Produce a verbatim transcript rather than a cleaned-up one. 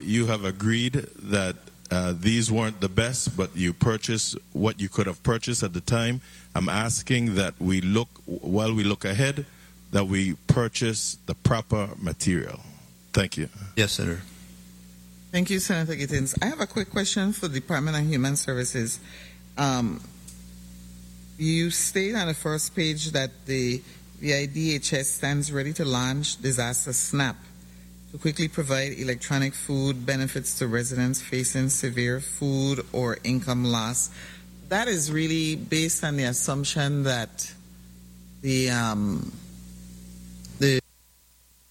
you have agreed that uh, these weren't the best, but you purchased what you could have purchased at the time. I'm asking that we look, while we look ahead, that we purchase the proper material. Thank you. Yes, Senator. Thank you, Senator Gittins. I have a quick question for the Department of Human Services. Um, you state on the first page that the the I D H S stands ready to launch Disaster SNAP to quickly provide electronic food benefits to residents facing severe food or income loss. That is really based on the assumption that the um,